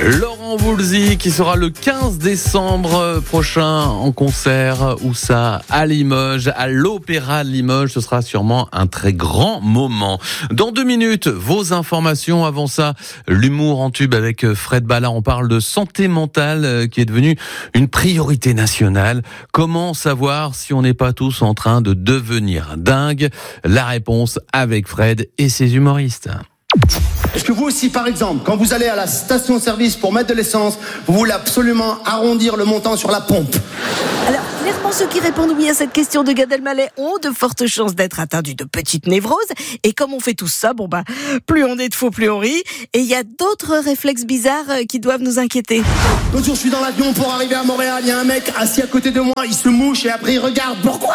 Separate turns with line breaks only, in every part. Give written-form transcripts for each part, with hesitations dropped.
Laurent Voulzy qui sera le 15 décembre prochain en concert, où ça, à Limoges, à l'Opéra de Limoges. Ce sera sûrement un très grand moment. Dans 2 minutes, vos informations. Avant ça, l'humour en tube avec Fred Ballard. On parle de santé mentale qui est devenue une priorité nationale. Comment savoir si on n'est pas tous en train de devenir dingue? La réponse avec Fred et ses humoristes.
Est-ce que vous aussi, par exemple, quand vous allez à la station-service pour mettre de l'essence, vous voulez absolument arrondir le montant sur la pompe?
Alors, clairement, ceux qui répondent oui à cette question de Gad Elmaleh ont de fortes chances d'être atteints d'une petite névrose. Et comme on fait tout ça, plus on est de faux, plus on rit. Et il y a d'autres réflexes bizarres qui doivent nous inquiéter.
L'autre jour, je suis dans l'avion pour arriver à Montréal. Il y a un mec assis à côté de moi, il se mouche et après il regarde. Pourquoi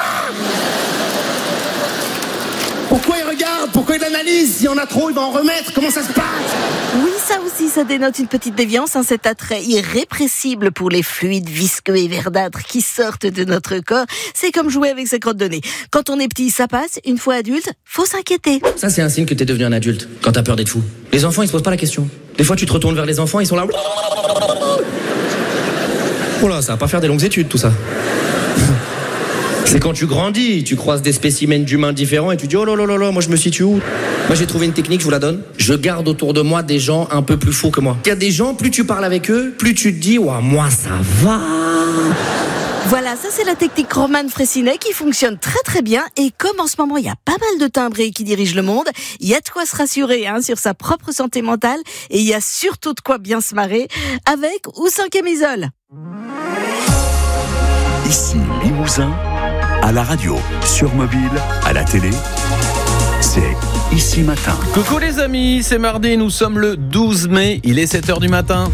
il regarde? Pourquoi il analyse? S'il y en a trop, il va en remettre. Comment ça se passe?
Oui, ça aussi, ça dénote une petite déviance, cet attrait irrépressible pour les fluides visqueux et verdâtres qui sortent de notre corps. C'est comme jouer avec sa crotte de nez. Quand on est petit, ça passe. Une fois adulte, faut s'inquiéter.
Ça, c'est un signe que t'es devenu un adulte, quand t'as peur d'être fou. Les enfants, ils se posent pas la question. Des fois, tu te retournes vers les enfants, ils sont là. Oh là, ça va pas faire des longues études, tout ça. C'est quand tu grandis, tu croises des spécimens d'humains différents et tu dis oh là là là là, moi je me situe où? Moi j'ai trouvé une technique, je vous la donne. Je garde autour de moi des gens un peu plus fous que moi. Il y a des gens, plus tu parles avec eux, plus tu te dis ouah, moi ça va.
Voilà, ça c'est la technique Roman Fressinet qui fonctionne très très bien. Et comme en ce moment il y a pas mal de timbrés qui dirigent le monde, il y a de quoi se rassurer sur sa propre santé mentale. Et il y a surtout de quoi bien se marrer, avec ou sans camisole.
Ici Limousin, à la radio, sur mobile, à la télé, c'est Ici Matin.
Coucou les amis, c'est mardi, nous sommes le 12 mai, il est 7h du matin.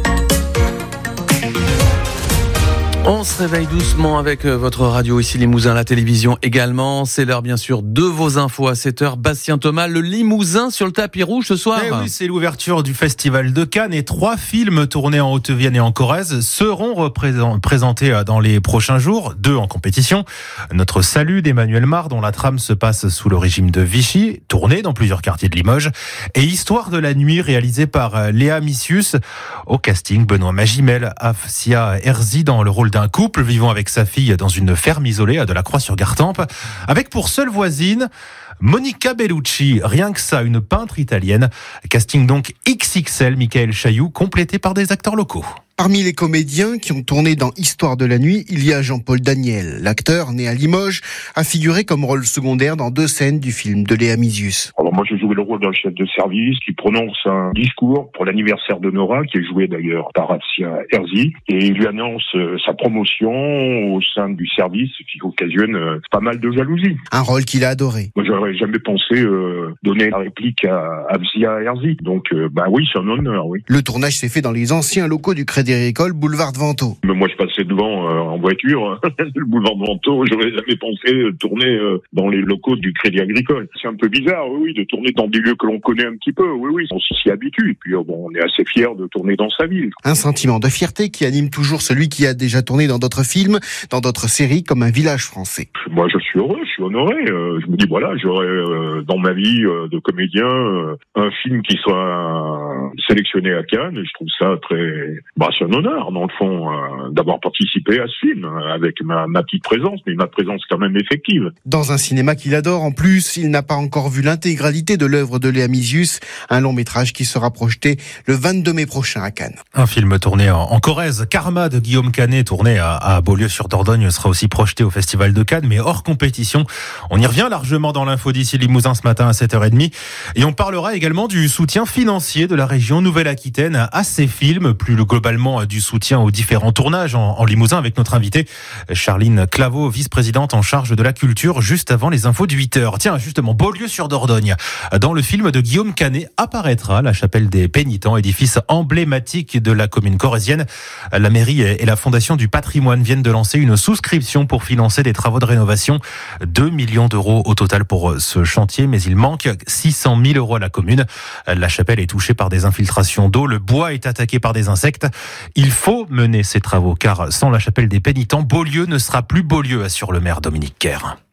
On se réveille doucement avec votre radio ici Limousin, la télévision également. C'est l'heure bien sûr de vos infos à 7h. Bastien Thomas, le Limousin sur le tapis rouge ce soir.
Oui, c'est l'ouverture du Festival de Cannes et 3 films tournés en Haute-Vienne et en Corrèze seront présentés dans les prochains jours. 2 en compétition. Notre Salut d'Emmanuel Mard, dont la trame se passe sous le régime de Vichy, tourné dans plusieurs quartiers de Limoges. Et Histoire de la nuit, réalisé par Léa Missius. Au casting, Benoît Magimel, Afsia Herzi dans le rôle d'un couple vivant avec sa fille dans une ferme isolée à Delacroix-sur-Gartempe, avec pour seule voisine Monica Bellucci, rien que ça, une peintre italienne. Casting donc XXL, Michael Chailloux, complété par des acteurs locaux.
Parmi les comédiens qui ont tourné dans Histoire de la nuit, il y a Jean-Paul Daniel. L'acteur, né à Limoges, a figuré comme rôle secondaire dans 2 scènes du film de Léa Missius.
Alors moi j'ai joué le rôle d'un chef de service qui prononce un discours pour l'anniversaire de Nora, qui est joué d'ailleurs par Afsia Herzi, et il lui annonce sa promotion au sein du service, qui occasionne pas mal de jalousie.
Un rôle qu'il a adoré.
Moi j'aurais jamais pensé donner la réplique à Afsia Herzi, donc oui, c'est un honneur, oui.
Le tournage s'est fait dans les anciens locaux du Crédit Agricole, boulevard de Vento.
Mais moi je passais devant en voiture, le boulevard de Vento, j'aurais jamais pensé tourner dans les locaux du Crédit Agricole. C'est un peu bizarre, oui, de tourner dans des lieux que l'on connaît un petit peu, oui, on s'y habitue, et puis on est assez fiers de tourner dans sa ville.
Un sentiment de fierté qui anime toujours celui qui a déjà tourné dans d'autres films, dans d'autres séries, comme Un village français.
Moi je suis heureux, je suis honoré, je me dis voilà, j'aurai dans ma vie de comédien un film qui soit sélectionné à Cannes, et je trouve ça très... c'est un honneur, dans le fond, d'avoir participé à ce film, avec ma petite présence, mais ma présence quand même effective.
Dans un cinéma qu'il adore, en plus, il n'a pas encore vu l'intégralité de l'œuvre de Léa Missius, un long métrage qui sera projeté le 22 mai prochain à Cannes.
Un film tourné en Corrèze, Karma de Guillaume Canet, tourné à Beaulieu-sur-Dordogne, sera aussi projeté au Festival de Cannes, mais hors compétition. On y revient largement dans l'info d'ici Limousin ce matin à 7h30. Et on parlera également du soutien financier de la région Nouvelle-Aquitaine à ces films, plus globalement du soutien aux différents tournages en Limousin, avec notre invitée Charline Claveau, vice-présidente en charge de la culture, juste avant les infos de 8h. Tiens, justement, Beaulieu-sur-Dordogne. Dans le film de Guillaume Canet apparaîtra la chapelle des Pénitents, édifice emblématique de la commune corrézienne. La mairie et la Fondation du patrimoine viennent de lancer une souscription pour financer des travaux de rénovation. 2 millions d'euros au total pour ce chantier, mais il manque 600 000 euros à la commune. La chapelle est touchée par des infiltrations d'eau, le bois est attaqué par des insectes. Il faut mener ces travaux, car sans la chapelle des Pénitents, Beaulieu ne sera plus Beaulieu, assure le maire Dominique Kerr.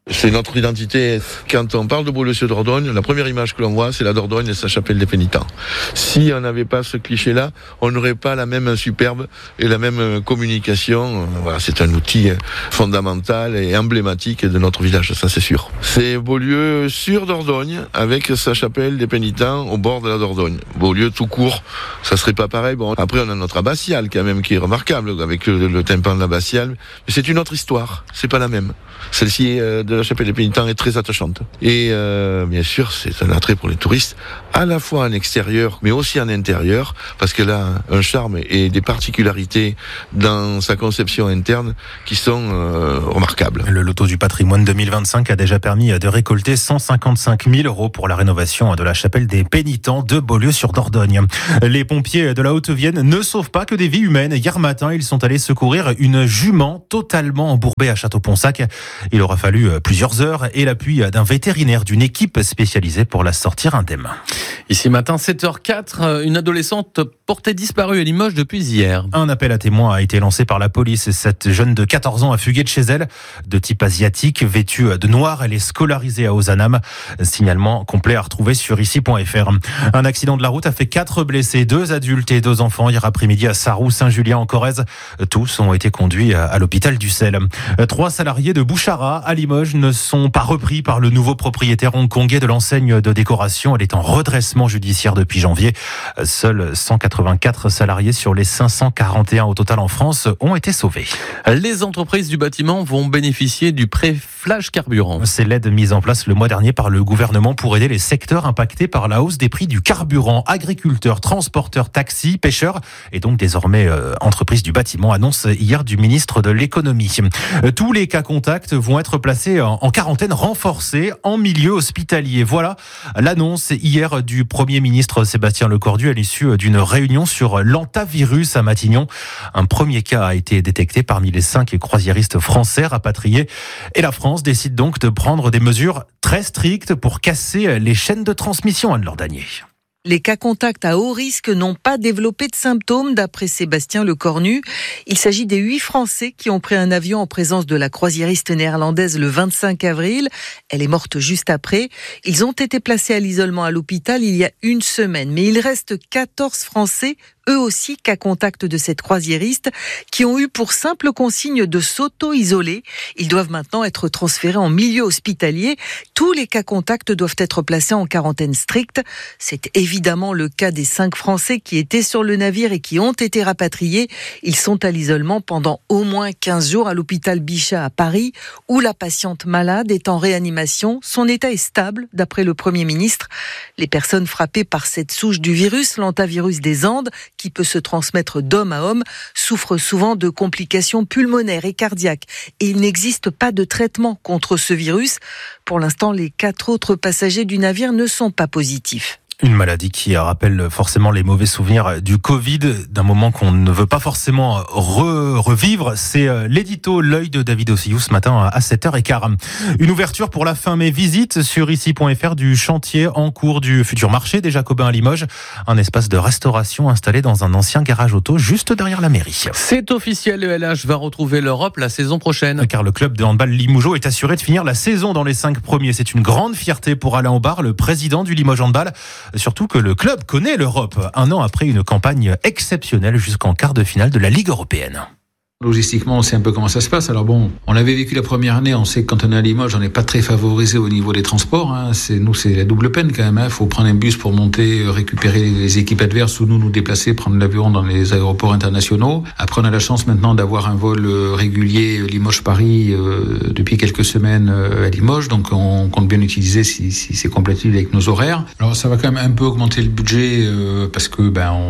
C'est notre identité. Quand on parle de Beaulieu-sur-Dordogne, la première image que l'on voit, c'est la Dordogne et sa chapelle des pénitents. Si on n'avait pas ce cliché-là, on n'aurait pas la même superbe et la même communication. Voilà, c'est un outil fondamental et emblématique de notre village, ça c'est sûr. C'est Beaulieu-sur-Dordogne avec sa chapelle des pénitents au bord de la Dordogne. Beaulieu tout court, ça serait pas pareil. Bon, après on a notre abbatiale quand même qui est remarquable avec le tympan de l'abbatiale, mais c'est une autre histoire, c'est pas la même. Celle-ci de la chapelle des pénitents est très attachante. Et bien sûr, c'est un attrait pour les touristes, à la fois en extérieur, mais aussi en intérieur, parce qu'elle a un charme et des particularités dans sa conception interne qui sont remarquables.
Le loto du patrimoine 2025 a déjà permis de récolter 155 000 € pour la rénovation de la chapelle des pénitents de Beaulieu-sur-Dordogne. Les pompiers de la Haute-Vienne ne sauvent pas que des vies humaines. Hier matin, ils sont allés secourir une jument totalement embourbée à Château-Ponsac. Il aura fallu plusieurs heures et l'appui d'un vétérinaire d'une équipe spécialisée pour la sortir indemne.
Ici matin, 7h04, une adolescente portée disparue à Limoges depuis hier.
Un appel à témoins a été lancé par la police. Cette jeune de 14 ans a fugué de chez elle, de type asiatique, vêtue de noir. Elle est scolarisée à Ozanam. Signalement complet à retrouver sur ici.fr. Un accident de la route a fait 4 blessés, 2 adultes et 2 enfants hier après-midi à Sarroux, Saint-Julien en Corrèze. Tous ont été conduits à l'hôpital d'Ussel. 3 salariés de Bouchara à Limoges ne sont pas repris par le nouveau propriétaire hongkongais de l'enseigne de décoration. Elle est en redressement judiciaire depuis janvier. Seuls 184 salariés sur les 541 au total en France ont été sauvés.
Les entreprises du bâtiment vont bénéficier du prêt Flash Carburant.
C'est l'aide mise en place le mois dernier par le gouvernement pour aider les secteurs impactés par la hausse des prix du carburant. Agriculteurs, transporteurs, taxis, pêcheurs et donc désormais entreprises du bâtiment, annonce hier du ministre de l'économie. Tous les cas contacts vont être placés en quarantaine renforcée en milieu hospitalier. Voilà l'annonce hier du Premier ministre Sébastien Lecornu à l'issue d'une réunion sur l'hantavirus à Matignon. Un premier cas a été détecté parmi les 5 croisiéristes français rapatriés. Et la France décide donc de prendre des mesures très strictes pour casser les chaînes de transmission, Anne Lordanier.
Les cas contacts à haut risque n'ont pas développé de symptômes, d'après Sébastien Lecornu. Il s'agit des 8 Français qui ont pris un avion en présence de la croisiériste néerlandaise le 25 avril. Elle est morte juste après. Ils ont été placés à l'isolement à l'hôpital il y a une semaine. Mais il reste 14 Français, eux aussi cas contact de cette croisiériste, qui ont eu pour simple consigne de s'auto-isoler. Ils doivent maintenant être transférés en milieu hospitalier. Tous les cas contacts doivent être placés en quarantaine stricte. C'est évidemment le cas des 5 Français qui étaient sur le navire et qui ont été rapatriés. Ils sont à l'isolement pendant au moins 15 jours à l'hôpital Bichat à Paris, où la patiente malade est en réanimation. Son état est stable, d'après le Premier ministre. Les personnes frappées par cette souche du virus, l'hantavirus des Andes, qui peut se transmettre d'homme à homme, souffrent souvent de complications pulmonaires et cardiaques. Et il n'existe pas de traitement contre ce virus. Pour l'instant, les 4 autres passagers du navire ne sont pas positifs.
Une maladie qui rappelle forcément les mauvais souvenirs du Covid, d'un moment qu'on ne veut pas forcément revivre. C'est l'édito L'œil de David Ossillou ce matin à 7h15. Une ouverture pour la fin, mais visite sur ici.fr du chantier en cours du futur marché des Jacobins à Limoges. Un espace de restauration installé dans un ancien garage auto juste derrière la mairie.
C'est officiel, le LH va retrouver l'Europe la saison prochaine.
Car le club de handball Limougeot est assuré de finir la saison dans les 5 premiers. C'est une grande fierté pour Alain Aubard, le président du Limoges Handball. Surtout que le club connaît l'Europe, un an après une campagne exceptionnelle jusqu'en quart de finale de la Ligue européenne.
Logistiquement, on sait un peu comment ça se passe. Alors bon, on l'avait vécu la première année, on sait que quand on est à Limoges, on n'est pas très favorisé au niveau des transports. C'est la double peine quand même. Faut prendre un bus pour monter, récupérer les équipes adverses ou nous déplacer, prendre l'avion dans les aéroports internationaux. Après, on a la chance maintenant d'avoir un vol régulier Limoges-Paris depuis quelques semaines à Limoges. Donc on compte bien l'utiliser si c'est compatible avec nos horaires. Alors ça va quand même un peu augmenter le budget parce que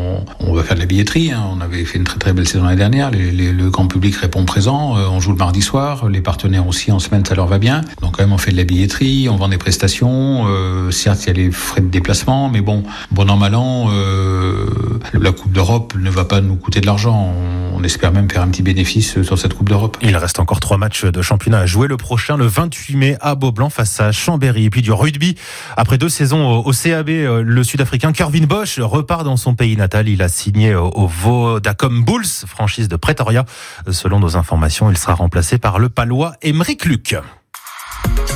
on va faire de la billetterie. On avait fait une très très belle saison l'année dernière. Le grand public répond présent, on joue le mardi soir, les partenaires aussi en semaine ça leur va bien, donc quand même on fait de la billetterie, on vend des prestations, certes il y a les frais de déplacement, mais bon an mal an, la Coupe d'Europe ne va pas nous coûter de l'argent, on espère même faire un petit bénéfice sur cette Coupe d'Europe.
Il reste encore 3 matchs de championnat à jouer, le prochain le 28 mai à Beaublanc face à Chambéry, et puis du rugby, après 2 saisons au CAB, le Sud-Africain Kervin Bosch repart dans son pays natal, il a signé au Vodacom Bulls, franchise de Pretoria. Selon nos informations, il sera remplacé par le Palois Aymeric Luc.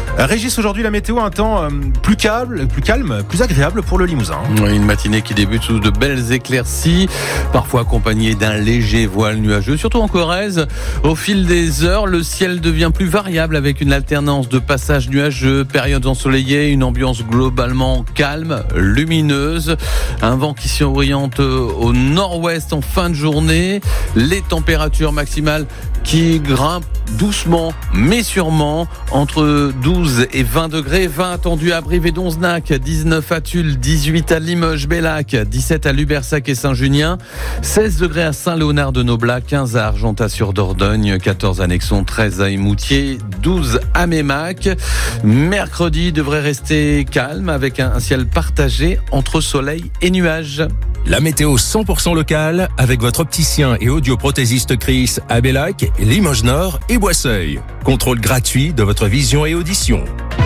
Régis, aujourd'hui la météo, un temps plus calme, plus agréable pour le Limousin.
Oui, une matinée qui débute sous de belles éclaircies, parfois accompagnée d'un léger voile nuageux, surtout en Corrèze. Au fil des heures, le ciel devient plus variable avec une alternance de passages nuageux, périodes ensoleillées, une ambiance globalement calme, lumineuse, un vent qui s'oriente au nord-ouest en fin de journée, les températures maximales qui grimpent doucement mais sûrement entre 12 et 20 degrés. 20 attendus à Brive et Donzenac, 19 à Tulle, 18 à Limoges, Bellac, 17 à Lubersac et Saint-Junien, 16 degrés à Saint-Léonard-de-Noblat, 15 à Argentat-sur-Dordogne, 14 à Nexon, 13 à Émoutier, 12 à Mémac. Mercredi devrait rester calme avec un ciel partagé entre soleil et nuages.
La météo 100% locale avec votre opticien et audioprothésiste Chris à Bellac, Limoges Nord et Boisseuil. Contrôle gratuit de votre vision et audition.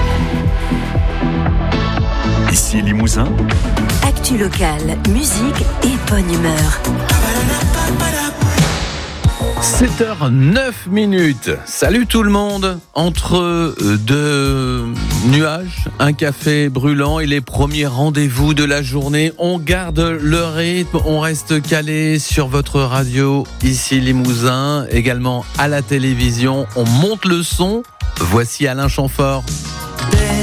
Ici Limousin.
Actu locale, musique et bonne humeur.
7h09. Salut tout le monde. Entre deux nuages, un café brûlant et les premiers rendez-vous de la journée, on garde le rythme, on reste calé sur votre radio, ici Limousin, également à la télévision, on monte le son. Voici Alain Chamfort.